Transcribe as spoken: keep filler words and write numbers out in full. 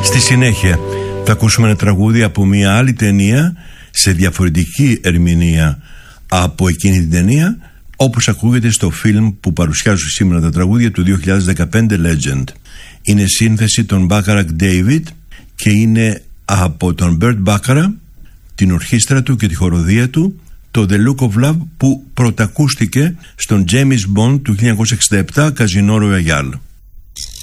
Στη συνέχεια θα ακούσουμε ένα τραγούδι από μια άλλη ταινία σε διαφορετική ερμηνεία από εκείνη την ταινία, όπως ακούγεται στο φιλμ που παρουσιάζω σήμερα τα τραγούδια του δύο χιλιάδες δεκαπέντε Legend. Είναι σύνθεση των Bacharach David και είναι από τον Burt Bacharach, την ορχήστρα του και τη χοροδία του, το The Look of Love που πρωτακούστηκε στον James Bond του χίλια εννιακόσια εξήντα επτά Casino Royale.